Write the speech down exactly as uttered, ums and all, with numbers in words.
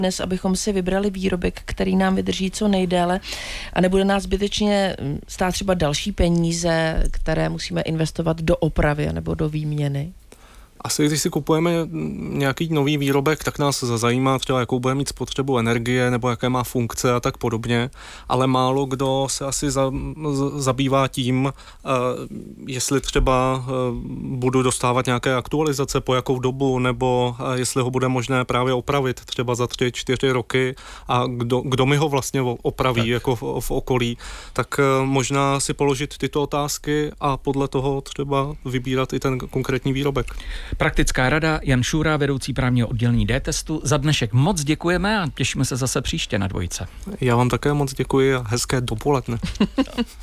dnes, abychom si vybrali výrobek, který nám vydrží co nejdéle a nebude nás zbytečně stát třeba další peníze, které musíme investovat do opravy nebo do výměny? Asi když si kupujeme nějaký nový výrobek, tak nás zajímá třeba, jakou bude mít spotřebu energie nebo jaké má funkce a tak podobně, ale málo kdo se asi za, zabývá tím, uh, jestli třeba uh, budu dostávat nějaké aktualizace, po jakou dobu, nebo uh, jestli ho bude možné právě opravit třeba za tři, čtyři roky a kdo, kdo mi ho vlastně opraví tak. jako v, v okolí, tak uh, možná si položit tyto otázky a podle toho třeba vybírat i ten konkrétní výrobek. Praktická rada, Jan Šura, vedoucí právního oddělení D-testu. Za dnešek moc děkujeme a těšíme se zase příště na Dvojce. Já vám také moc děkuji a hezké dopoledne.